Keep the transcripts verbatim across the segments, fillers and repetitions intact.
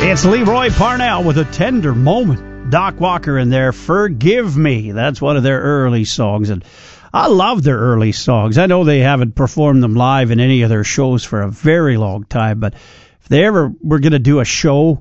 It's Leroy Parnell with A Tender Moment. Doc Walker in there, Forgive Me. That's one of their early songs, and I love their early songs. I know they haven't performed them live in any of their shows for a very long time, but if they ever were going to do a show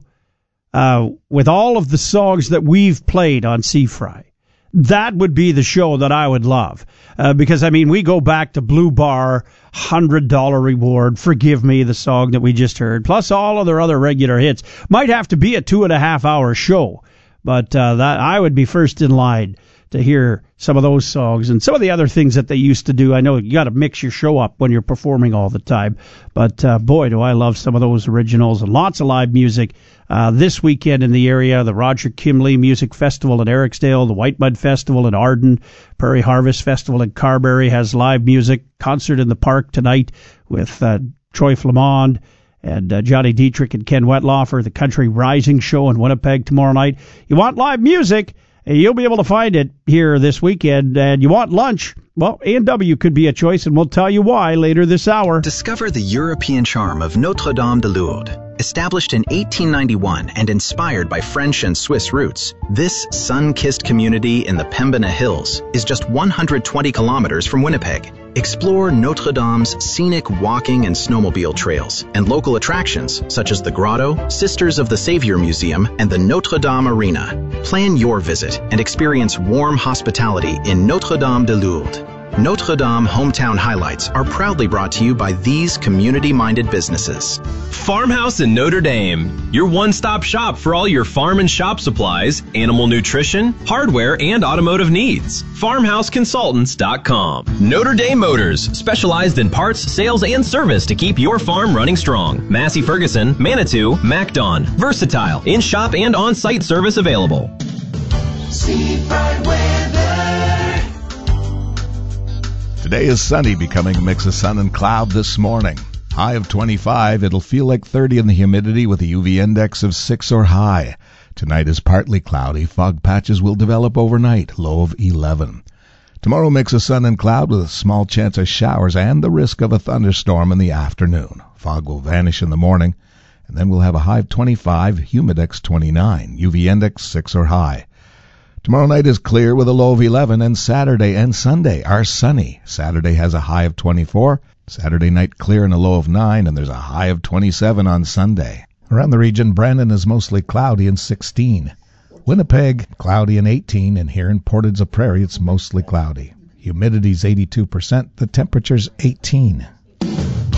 uh, with all of the songs that we've played on Seafry, that would be the show that I would love. Uh, because, I mean, we go back to Blue Bar, one hundred dollar Reward, Forgive Me, the song that we just heard, plus all of their other regular hits. Might have to be a two and a half hour show, but uh, that I would be first in line to hear some of those songs and some of the other things that they used to do. I know you got to mix your show up when you're performing all the time, but uh, boy, do I love some of those originals and lots of live music. Uh, this weekend in the area, the Roger Kimley Music Festival in Ericsdale, the White Mud Festival in Arden, Prairie Harvest Festival in Carberry has live music. Concert in the park tonight with uh, Troy Flamond and uh, Johnny Dietrich and Ken Wetlaufer. The Country Rising Show in Winnipeg tomorrow night. You want live music? You'll be able to find it here this weekend. And you want lunch? Well, A and W could be a choice, and we'll tell you why later this hour. Discover the European charm of Notre-Dame de Lourdes. Established in eighteen ninety-one and inspired by French and Swiss roots, this sun-kissed community in the Pembina Hills is just one hundred twenty kilometers from Winnipeg. Explore Notre Dame's scenic walking and snowmobile trails and local attractions such as the Grotto, Sisters of the Savior Museum, and the Notre Dame Arena. Plan your visit and experience warm hospitality in Notre Dame de Lourdes. Notre Dame Hometown Highlights are proudly brought to you by these community-minded businesses. Farmhouse in Notre Dame, your one-stop shop for all your farm and shop supplies, animal nutrition, hardware, and automotive needs. farmhouse consultants dot com. Notre Dame Motors, specialized in parts, sales, and service to keep your farm running strong. Massey Ferguson, Manitou, MacDon. Versatile, in-shop and on-site service available. Seafried weather. Today is sunny, becoming a mix of sun and cloud this morning. High of twenty-five. It'll feel like thirty in the humidity with a U V index of six or high. Tonight is partly cloudy. Fog patches will develop overnight. Low of eleven. Tomorrow, mix of sun and cloud with a small chance of showers and the risk of a thunderstorm in the afternoon. Fog will vanish in the morning, and then we'll have a high of twenty-five, humidex twenty-nine, U V index six or high. Tomorrow night is clear with a low of eleven, and Saturday and Sunday are sunny. Saturday has a high of twenty-four. Saturday night clear and a low of nine, and there's a high of twenty-seven on Sunday. Around the region, Brandon is mostly cloudy and sixteen. Winnipeg, cloudy and eighteen, and here in Portage la Prairie, it's mostly cloudy. Humidity's eighty-two percent. The temperature's eighteen.